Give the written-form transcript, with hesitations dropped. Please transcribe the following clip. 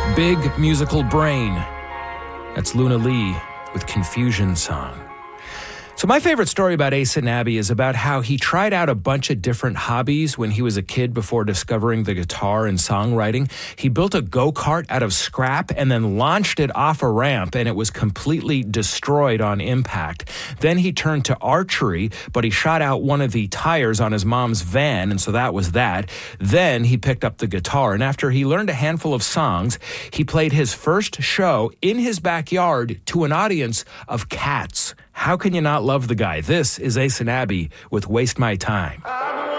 Big musical brain. That's Luna Lee with Confusion Song. So my favorite story about Ace Nabi is about how he tried out a bunch of different hobbies when he was a kid before discovering the guitar and songwriting. He built a go-kart out of scrap and then launched it off a ramp, and it was completely destroyed on impact. Then he turned to archery, but he shot out one of the tires on his mom's van, and so that was that. Then he picked up the guitar, and after he learned a handful of songs, he played his first show in his backyard to an audience of cats. How can you not love the guy? This is Ace Nabi with Waste My Time.